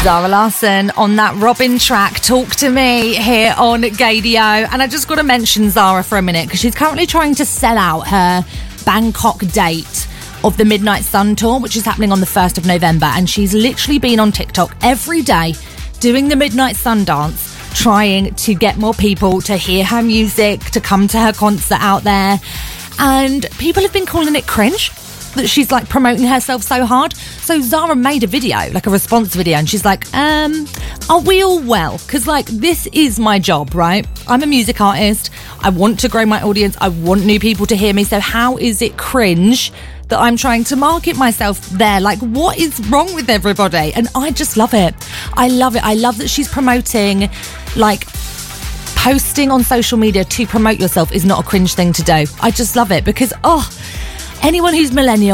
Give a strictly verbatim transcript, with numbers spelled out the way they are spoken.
Zara Larsson on that Robin track, Talk to Me, here on Gaydio. And I just got to mention Zara for a minute because she's currently trying to sell out her Bangkok date of the Midnight Sun tour, which is happening on the first of November. And she's literally been on TikTok every day doing the Midnight Sun dance, trying to get more people to hear her music, to come to her concert out there. And people have been calling it cringe that she's like promoting herself so hard. So Zara made a video, like a response video, and she's like, um, are we all well? Because like, this is my job, right? I'm a music artist. I want to grow my audience. I want new people to hear me. So how is it cringe that I'm trying to market myself there? Like, what is wrong with everybody? And I just love it. I love it. I love that she's promoting, like, posting on social media to promote yourself is not a cringe thing to do. I just love it because, oh, anyone who's millennial